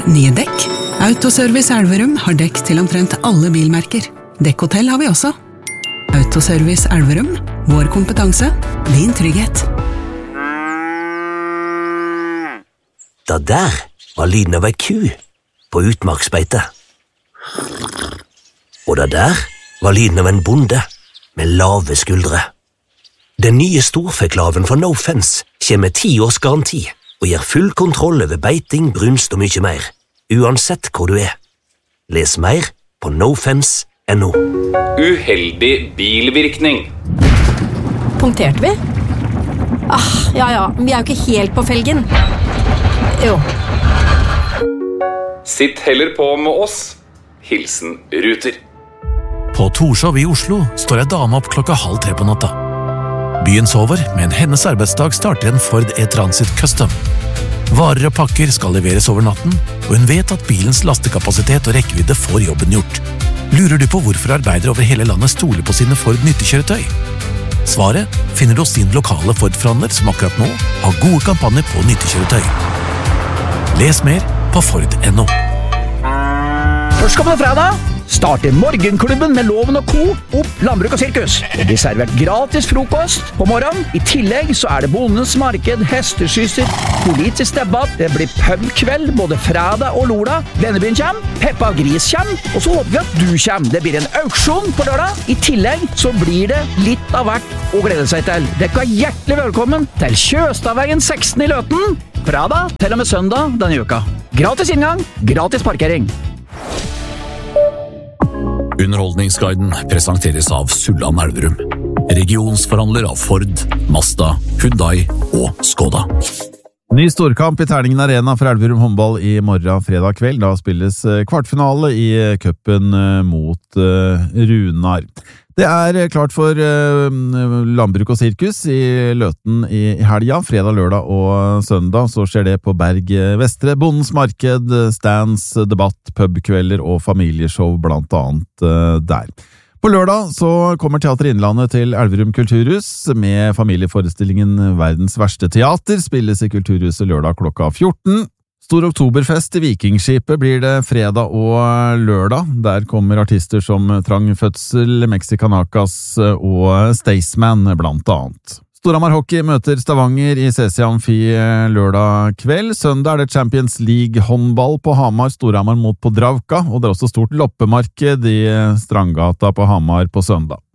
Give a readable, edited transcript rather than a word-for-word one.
Nye dekk. Autoservice Elverum har dekk til omtrent alle bilmerker. Dekkhotell har vi også. Autoservice Elverum. Vår kompetanse, din trygghet. Det der var lyden av ei ku på utmarksbeite. Og det der var lyden av en bonde med lave skuldre. Den nye storfeklaven fra No Fence kommer med 10 års garanti og gir full kontroll over beiting, brunst og mye mer, uansett hvor du er. Les mer på nofence.no. Uheldig bilvirkning. Punkterte vi? Ja, vi er jo ikke helt på felgen. Jo. Sitt heller på med oss. Hilsen Ruter. På Torshov i Oslo står ei dame opp 2:30 på natta. Byen sover, men hennes arbeidsdag starter en Ford E-Transit Custom. Varer og pakker skal leveres over natten, og hun vet at bilens lastekapasitet og rekkevidde får jobben gjort. Lurer du på hvorfor arbeidere over hele landet stoler på sine Ford nyttekjøretøy? Svaret finner du hos din lokale Ford-forhandler som akkurat nå har gode kampanjer på nyttekjøretøy. Les mer på Ford.no. Førstkommende fredag starter Morgenklubben med Loven og Co. opp Landbruk og Sirkus. Det blir servert gratis frokost på morgenen. I tillegg så er det Bondens marked, hesteskysser, politisk debatt. Det blir pubkveld både fredag og lørdag. Vennebyen kommer, Peppa Gris kommer, og så håper vi at du kommer. Det blir en auksjon på lørdag. I tillegg så blir det litt av hvert å glede seg til. Dere er hjertelig velkommen til Kjøstavveien 16 i Løten. Fredag til og med søndag denne uka. Gratis inngang, gratis parkering. Underholdningsguiden presenteres av Sulland Elverum, regionsforhandler av Ford, Mazda, Hyundai og Skoda. Ny storkamp i Terningen Arena for Elverum håndball i morgen fredag kveld. Da spilles kvartfinale i cupen mot Runar. Det er klart for landbruk og sirkus i Løten i helga, fredag, lørdag og søndag. Så skjer det på Berg Vestre, Bondens marked, stands, debatt, pubkvelder og familieshow blant annet der. På lørdag så kommer Teater Innlandet til Elverum Kulturhus med familieforestillingen Verdens verste teater, spilles i Kulturhuset lørdag klokka 14. Stor oktoberfest i Vikingskipet blir det fredag og lørdag. Der kommer artister som Trang Fødsel, Mexicanakas og Staysman blant annet. Storhamar Hockey møter Stavanger i CC Amfi lørdag kveld. Søndag er det Champions League håndball på Hamar, Storhamar mot Podravka, og det er også stort loppemarked i Strandgata på Hamar på søndag.